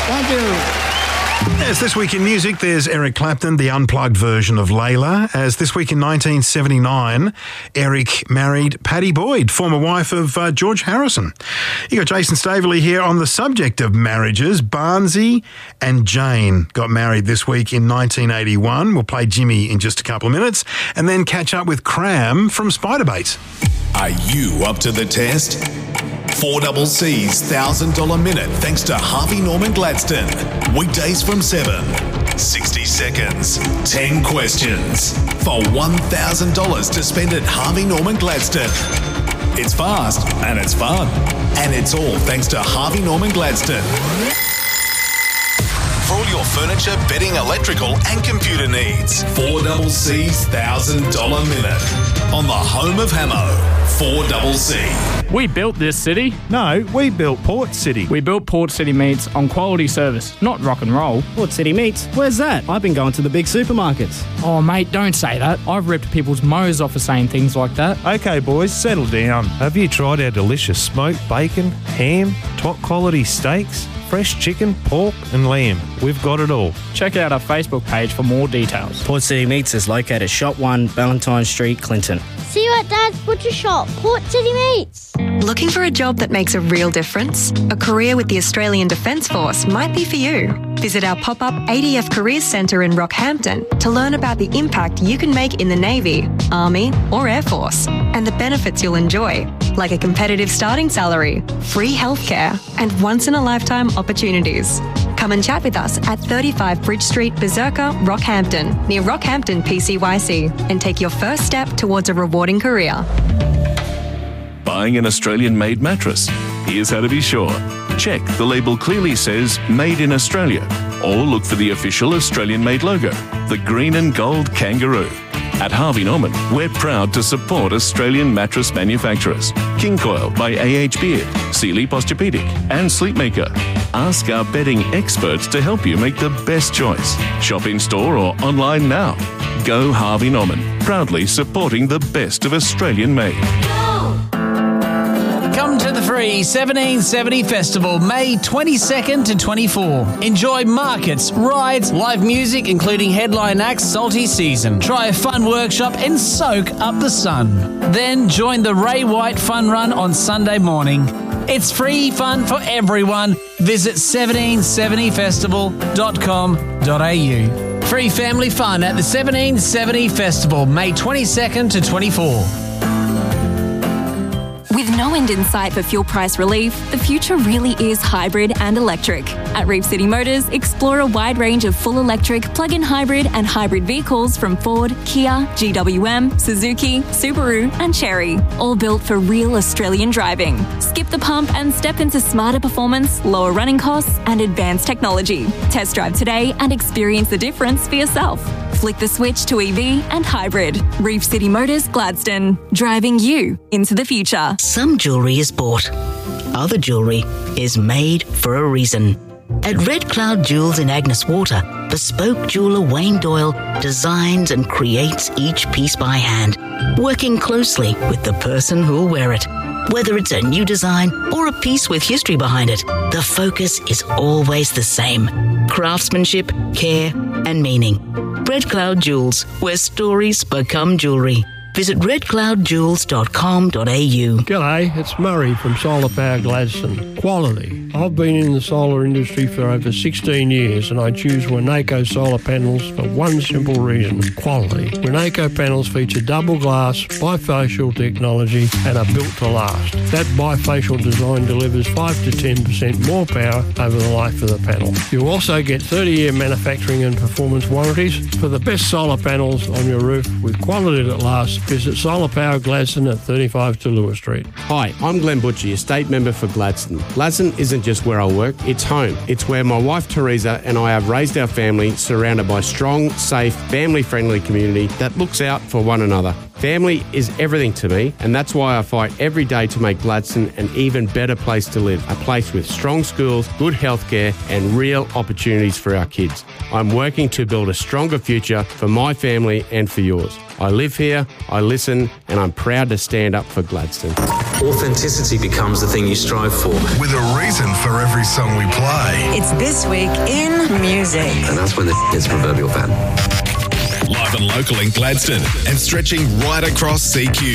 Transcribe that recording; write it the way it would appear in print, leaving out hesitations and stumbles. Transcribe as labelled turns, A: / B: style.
A: Thank you.
B: As This Week in Music, there's Eric Clapton, the unplugged version of Layla. As This Week in 1979, Eric married Pattie Boyd, former wife of George Harrison. You got Jason Staveley here on the subject of marriages. Barnsey and Jane got married this week in 1981. We'll play Jimmy in just a couple of minutes and then catch up with Cram from Spiderbait.
C: Are you up to the test? 4CC's $1,000 minute thanks to Harvey Norman Gladstone. Weekdays from 7. 60 seconds. 10 questions. For $1,000 to spend at Harvey Norman Gladstone. It's fast and it's fun. And it's all thanks to Harvey Norman Gladstone. For all your furniture, bedding, electrical and computer needs. 4CC's $1,000 minute. On the home of Hamo. 4CC.
D: We built this city.
E: No, we built Port City.
D: We built Port City Meats on quality service, not rock and roll.
F: Port City Meats? Where's that? I've been going to the big supermarkets.
D: Oh, mate, don't say that. I've ripped people's mows off for saying things like that.
E: Okay, boys, settle down. Have you tried our delicious smoked bacon, ham, top quality steaks, fresh chicken, pork and lamb? We've got it all.
D: Check out our Facebook page for more details.
F: Port City Meats is located Shop 1, Valentine Street, Clinton.
G: See you at Dad's Butcher Shop, Port City Meats.
H: Looking for a job that makes a real difference? A career with the Australian Defence Force might be for you. Visit our pop-up ADF Careers Centre in Rockhampton to learn about the impact you can make in the Navy, Army or Air Force and the benefits you'll enjoy, like a competitive starting salary, free healthcare and once-in-a-lifetime opportunities. Come and chat with us at 35 Bridge Street, Berserker, Rockhampton, near Rockhampton PCYC, and take your first step towards a rewarding career.
I: Buying an Australian-made mattress? Here's how to be sure. Check the label clearly says Made in Australia, or look for the official Australian-made logo, the green and gold kangaroo. At Harvey Norman, we're proud to support Australian mattress manufacturers. King Coil by AH Beard, Sealy Posturepedic and Sleepmaker. Ask our bedding experts to help you make the best choice. Shop in store or online now. Go Harvey Norman, proudly supporting the best of Australian made.
J: Come to the free 1770 Festival, May 22nd to 24. Enjoy markets, rides, live music, including headline acts, Salty Season. Try a fun workshop and soak up the sun. Then join the Ray White Fun Run on Sunday morning. It's free fun for everyone. Visit 1770festival.com.au. Free family fun at the 1770 Festival, May 22nd to 24.
K: With no end in sight for fuel price relief, the future really is hybrid and electric. At Reef City Motors, explore a wide range of full electric, plug-in hybrid and hybrid vehicles from Ford, Kia, GWM, Suzuki, Subaru and Chery, all built for real Australian driving. Skip the pump and step into smarter performance, lower running costs and advanced technology. Test drive today and experience the difference for yourself. Flick the switch to EV and hybrid. Reef City Motors, Gladstone, driving you into the future.
L: Some jewellery is bought. Other jewellery is made for a reason. At Red Cloud Jewels in Agnes Water, bespoke jeweller Wayne Doyle designs and creates each piece by hand, working closely with the person who'll wear it. Whether it's a new design or a piece with history behind it, the focus is always the same. Craftsmanship, care and meaning. Red Cloud Jewels, where stories become jewellery. Visit redcloudjewels.com.au.
M: G'day, it's Murray from Solar Power Gladstone. Quality. I've been in the solar industry for over 16 years and I choose Winnaco solar panels for one simple reason, quality. Winnaco panels feature double glass, bifacial technology and are built to last. That bifacial design delivers 5 to 10% more power over the life of the panel. You also get 30-year manufacturing and performance warranties. For the best solar panels on your roof with quality that lasts, visit Solar Power Gladstone at 35 to Lewis Street.
N: Hi, I'm Glenn Butchie, estate member for Gladstone. Gladstone isn't just where I work, it's home. It's where my wife Teresa and I have raised our family, surrounded by strong, safe, family-friendly community that looks out for one another. Family is everything to me, and that's why I fight every day to make Gladstone an even better place to live, a place with strong schools, good healthcare, and real opportunities for our kids. I'm working to build a stronger future for my family and for yours. I live here, I listen, and I'm proud to stand up for Gladstone.
A: Authenticity becomes the thing you strive for.
O: With a reason for every song we play.
P: It's This Week in Music.
A: And that's when the hits proverbial fan.
C: Live and local in Gladstone and stretching right across CQ.